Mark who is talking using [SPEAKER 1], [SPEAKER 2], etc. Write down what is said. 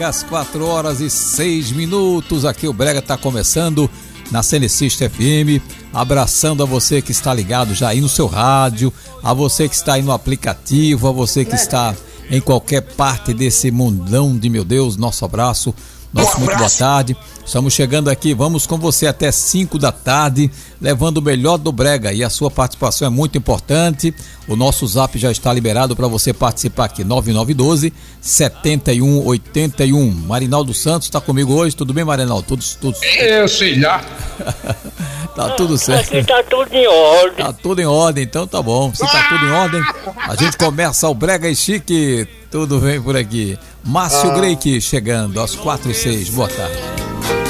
[SPEAKER 1] Às 4h06, aqui o Brega está começando na Cenecista FM, abraçando a você que está ligado já aí no seu rádio, a você que está aí no aplicativo, a você que está em qualquer parte desse mundão de meu Deus, nosso abraço, muito boa tarde. Estamos chegando aqui, vamos com você até 5 da tarde, levando o melhor do Brega, e a sua participação é muito importante. O nosso zap já está liberado para você participar aqui, 9912-7181. Marinaldo Santos está comigo hoje, tudo bem, Marinaldo? Tudo.
[SPEAKER 2] Eu sei lá.
[SPEAKER 1] Tá tudo certo.
[SPEAKER 3] Aqui tá tudo em ordem.
[SPEAKER 1] Tá tudo em ordem, então tá bom. Se tá tudo em ordem, a gente começa o Brega e Chique. Tudo bem por aqui. Márcio Greik chegando às 4h06. Boa tarde.